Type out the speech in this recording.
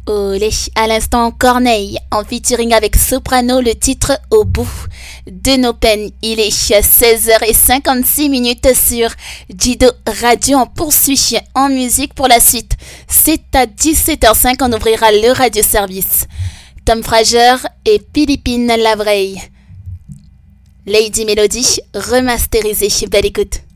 Olé, à l'instant Corneille, en featuring avec Soprano, le titre Au bout de nos peines. Il est 16h56 sur Jido Radio. On poursuit en musique pour la suite. C'est à 17h05 qu'on ouvrira le radio-service. Tom Fraser et Philippine Lavreille. Lady Melody remasterisée. Belle écoute.